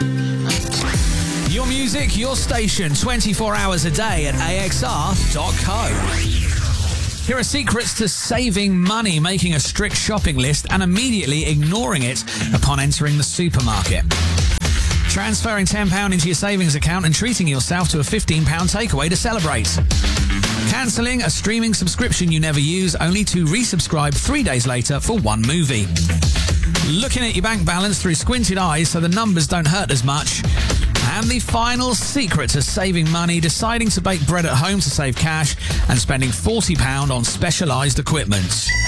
Your music, your station, 24 hours a day at axr.co. Here are secrets to saving money: making a strict shopping list and immediately ignoring it upon entering the supermarket. Transferring £10 into your savings account and treating yourself to a £15 takeaway to celebrate. Cancelling a streaming subscription you never use only to resubscribe 3 days later for one movie. Looking at your bank balance through squinted eyes so the numbers don't hurt as much. And the final secret to saving money: deciding to bake bread at home to save cash and spending £40 on specialised equipment.